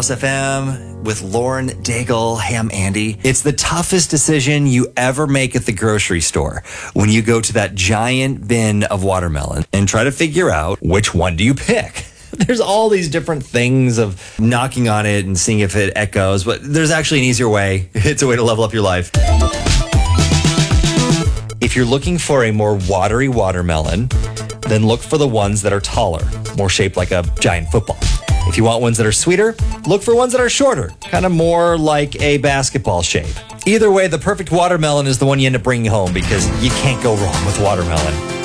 House FM with Lauren Daigle. Hey, I'm Andy. It's the toughest decision you ever make at the grocery store when you go to that giant bin of watermelon and try to figure out which one do you pick. There's all these different things of knocking on it and seeing if it echoes, but there's actually an easier way. It's a way to level up your life. If you're looking for a more watery watermelon, then look for the ones that are taller, more shaped like a giant football. If you want ones that are sweeter, look for ones that are shorter, kind of more like a basketball shape. Either way, the perfect watermelon is the one you end up bringing home because you can't go wrong with watermelon.